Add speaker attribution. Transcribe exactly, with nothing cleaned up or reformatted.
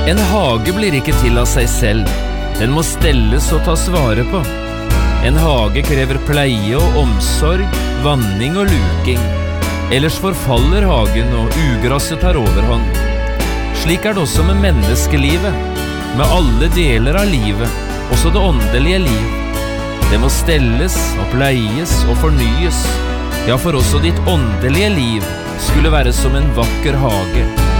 Speaker 1: En hage blir ikke til av seg selv. Den må stelles og tas vare på. En hage krever pleie og omsorg, vanning og luking. Ellers forfaller hagen, og ugrasset tar overhånd. Slik er det også med menneskelivet, med alle deler av livet, også det åndelige liv. Det må stelles og pleies og fornyes. Ja, for også ditt åndelige liv skulle være som en vakker hage.